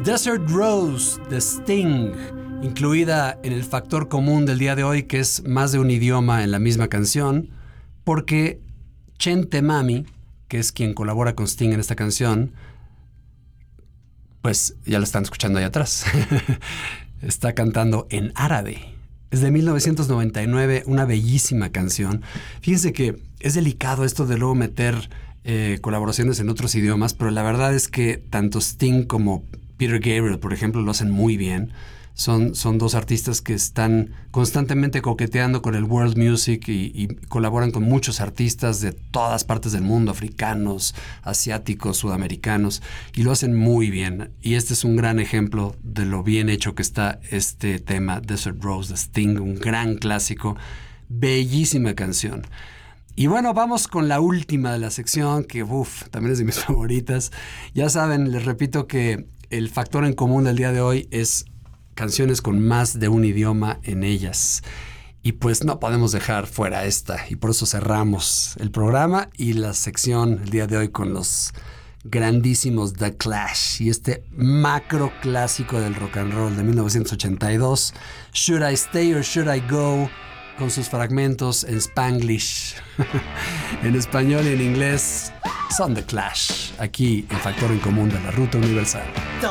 Desert Rose de Sting, incluida en el factor común del día de hoy, que es más de un idioma en la misma canción, porque Chente Mami, que es quien colabora con Sting en esta canción, pues ya lo están escuchando ahí atrás, está cantando en árabe. Es de 1999, una bellísima canción. Fíjense que es delicado esto de luego meter colaboraciones en otros idiomas, pero la verdad es que tanto Sting como Peter Gabriel, por ejemplo, lo hacen muy bien. Son dos artistas que están constantemente coqueteando con el world music y colaboran con muchos artistas de todas partes del mundo, africanos, asiáticos, sudamericanos, y lo hacen muy bien. Y este es un gran ejemplo de lo bien hecho que está este tema, Desert Rose de Sting, un gran clásico, bellísima canción. Y bueno, vamos con la última de la sección, que también es de mis favoritas. Ya saben, les repito que el factor en común del día de hoy es canciones con más de un idioma en ellas. Y pues no podemos dejar fuera esta. Y por eso cerramos el programa y la sección el día de hoy con los grandísimos The Clash y este macro clásico del rock and roll de 1982, Should I Stay or Should I Go, con sus fragmentos en Spanglish, en español y en inglés. Son The Clash, aquí en Factor en Común de la Ruta Universal. Don't